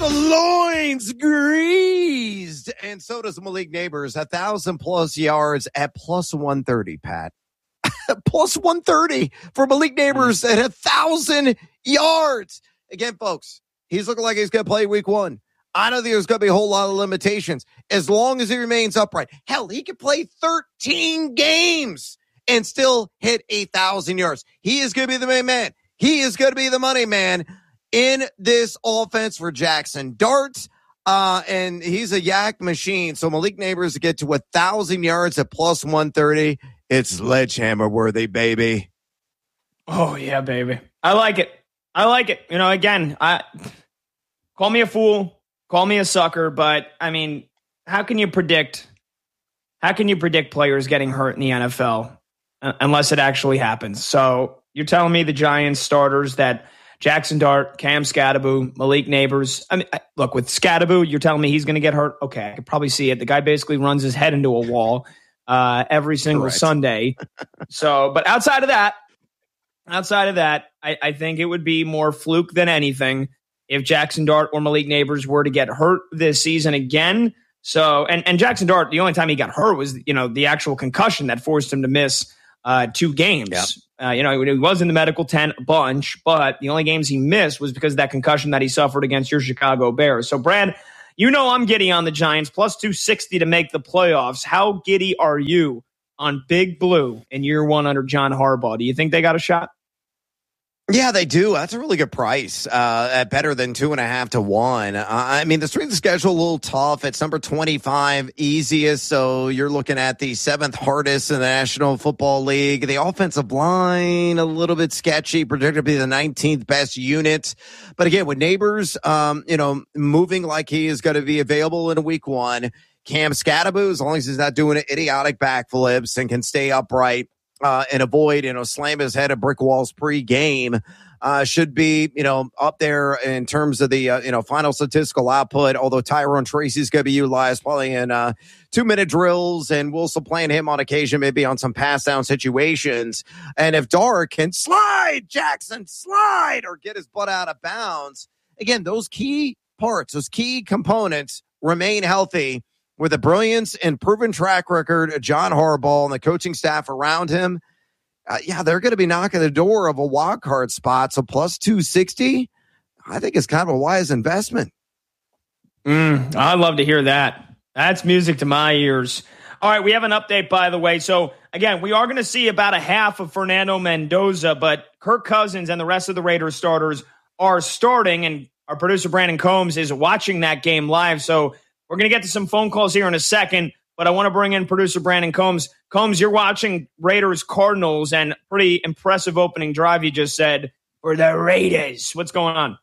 the loins greased. And so does Malik Neighbors, 1,000+ yards at plus 130, Pat. Plus 130 for Malik Neighbors at 1,000 yards. Again, folks, he's looking like he's going to play week 1. I know there's going to be a whole lot of limitations as long as he remains upright. Hell, he could play 13 games and still hit 1,000 yards. He is going to be the main man. He is going to be the money man in this offense for Jackson Dart. And he's a yak machine. So Malik Neighbors to get to 1,000 yards at plus 130. It's sledgehammer worthy, baby. Oh, yeah, baby. I like it. You know, again, call me a fool, call me a sucker, but I mean, how can you predict players getting hurt in the NFL unless it actually happens? So you're telling me the Giants starters that Jackson Dart, Cam Skattebo, Malik Neighbors. I mean, look, with Skattebo, you're telling me he's going to get hurt? Okay, I could probably see it. The guy basically runs his head into a wall every single Sunday. So, but outside of that, I think it would be more fluke than anything if Jackson Dart or Malik Neighbors were to get hurt this season again. So, and Jackson Dart, the only time he got hurt was, you know, the actual concussion that forced him to miss 2 games. Yep. You know, he was in the medical tent a bunch, but the only games he missed was because of that concussion that he suffered against your Chicago Bears. So, Brad, you know I'm giddy on the Giants, plus 260 to make the playoffs. How giddy are you on Big Blue in year 1 under John Harbaugh? Do you think they got a shot? Yeah, they do. That's a really good price at better than 2.5 to 1. I mean, the strength of schedule a little tough. It's number 25 easiest. So you're looking at the 7th hardest in the National Football League. The offensive line, a little bit sketchy, predicted to be the 19th best unit. But again, with Neighbors, you know, moving like he is going to be available in week 1, Cam Skattebo, as long as he's not doing idiotic backflips and can stay upright, and avoid, you know, slam his head at brick walls pre-game, should be, you know, up there in terms of the, you know, final statistical output, although Tyrone Tracy's going to be utilized probably in 2-minute drills, and we'll still playing him on occasion, maybe on some pass down situations. And if Dart can slide, Jackson, slide, or get his butt out of bounds, again, those key parts, those key components remain healthy. With the brilliance and proven track record of John Harbaugh and the coaching staff around him, they're going to be knocking the door of a wild card spot. So plus 260, I think it's kind of a wise investment. I'd love to hear that. That's music to my ears. All right, we have an update, by the way. So, again, we are going to see about a half of Fernando Mendoza, but Kirk Cousins and the rest of the Raiders starters are starting, and our producer Brandon Combs is watching that game live. So, we're going to get to some phone calls here in a second, but I want to bring in producer Brandon Combs. Combs, you're watching Raiders Cardinals, and pretty impressive opening drive you just said for the Raiders. What's going on?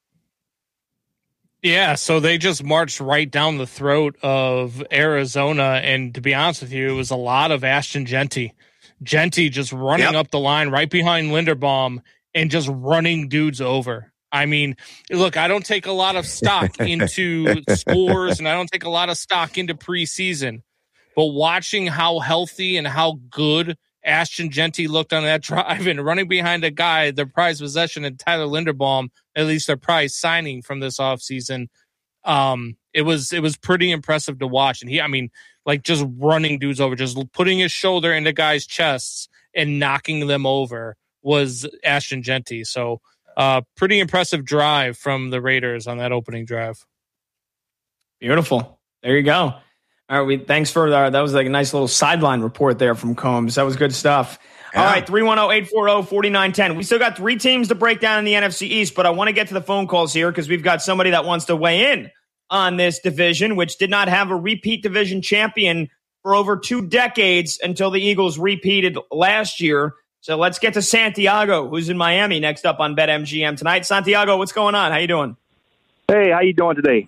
Yeah, so they just marched right down the throat of Arizona, and to be honest with you, it was a lot of Ashton Jeanty. Jeanty just running up the line right behind Linderbaum and just running dudes over. I mean, look, I don't take a lot of stock into scores, and I don't take a lot of stock into preseason. But watching how healthy and how good Ashton Jeanty looked on that drive and running behind a guy, their prized possession, and Tyler Linderbaum, at least their prize signing from this offseason, it was pretty impressive to watch. And he, I mean, like just running dudes over, just putting his shoulder into guys' chests and knocking them over was Ashton Jeanty. So, pretty impressive drive from the Raiders on that opening drive. Beautiful. There you go. All right. Thanks for that. That was like a nice little sideline report there from Combs. That was good stuff. Yeah. All right. 310-840-4910. We still got 3 teams to break down in the NFC East, but I want to get to the phone calls here because we've got somebody that wants to weigh in on this division, which did not have a repeat division champion for over 2 decades until the Eagles repeated last year. So let's get to Santiago, who's in Miami, next up on BetMGM tonight. Santiago, what's going on? How you doing? Hey, how you doing today?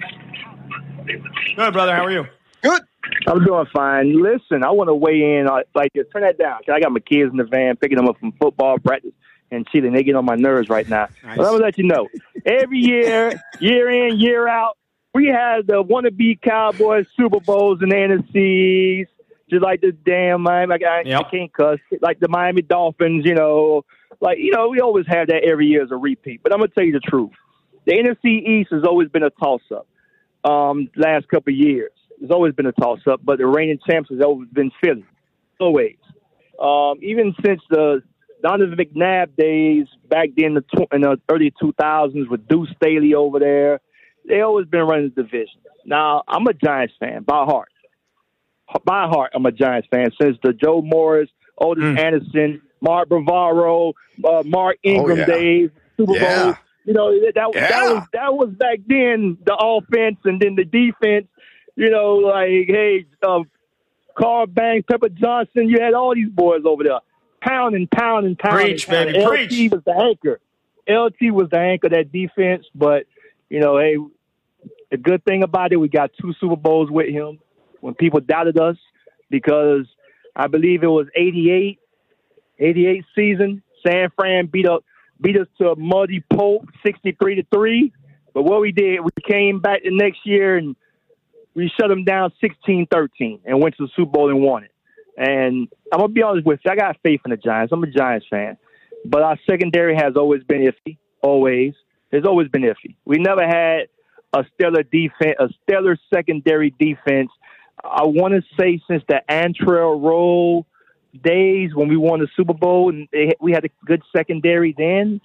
Good, brother. How are you? Good. I'm doing fine. Listen, I want to weigh in. Turn that down. I got my kids in the van picking them up from football practice and cheating. They get on my nerves right now. Nice. But I'm going to let you know. Every year, year in, year out, we had the wannabe Cowboys Super Bowls and NFCs. Just like the damn Miami, I can't cuss. Like the Miami Dolphins, we always have that every year as a repeat. But I'm going to tell you the truth. The NFC East has always been a toss-up. Last couple of years, it's always been a toss-up. But the reigning champs has always been Philly, always. Even since the Donovan McNabb days back then in the early 2000s with Deuce Staley over there, they always been running the division. Now, I'm a Giants fan by heart. By heart, I'm a Giants fan since the Joe Morris, Otis Anderson, Mark Bavaro, Mark Ingram days, Super Bowl. You know, that was back then, the offense, and then the defense. You know, like, hey, Carl Banks, Pepper Johnson, you had all these boys over there. Pounding. Preach, baby, preach. LT was the anchor. LT was the anchor of that defense. But, you know, hey, the good thing about it, we got 2 Super Bowls with him when people doubted us, because I believe it was 88 season. San Fran beat us to a muddy pulp, 63-3. But what we did, we came back the next year and we shut them down 16-13 and went to the Super Bowl and won it. And I'm going to be honest with you, I got faith in the Giants. I'm a Giants fan. But our secondary has always been iffy, always. It's always been iffy. We never had a stellar defense, a stellar secondary defense. I want to say since the Antrell Roll days when we won the Super Bowl and we had a good secondary then.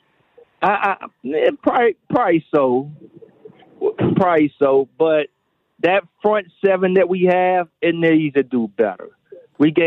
Probably so. But that front seven that we have, it needs to do better. We gave